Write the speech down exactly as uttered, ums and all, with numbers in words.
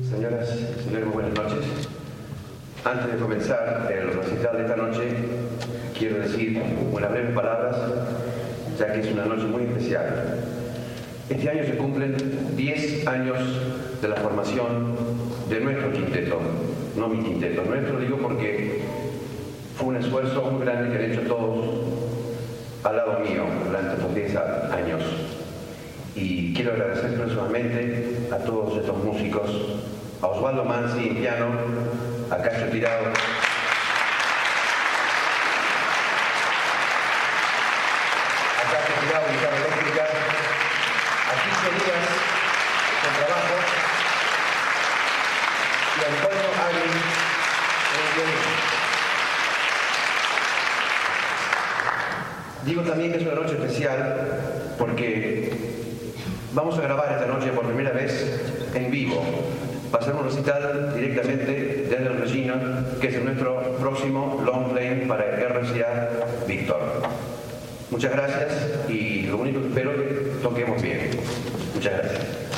Señoras y señores, muy buenas noches. Antes de comenzar el recital de esta noche, quiero decir unas breves palabras, ya que es una noche muy especial. Este año se cumplen diez años de la formación de nuestro quinteto, no mi quinteto, nuestro digo porque fue un esfuerzo muy grande que han hecho todos al lado mío durante estos diez años. Y quiero agradecer personalmente a todos estos músicos, a Osvaldo Manzi en piano, a Cacho Tirado, a Cacho Tirado en guitarra eléctrica, a Quince Díaz con trabajo y a Antonio Agui en el violín. Digo también que es una noche especial porque vamos a grabar esta noche por primera vez en vivo. Va a ser un recital directamente desde el Regina, que es nuestro próximo long play para R C A Víctor. Muchas gracias y lo único que espero es que toquemos bien. Muchas gracias.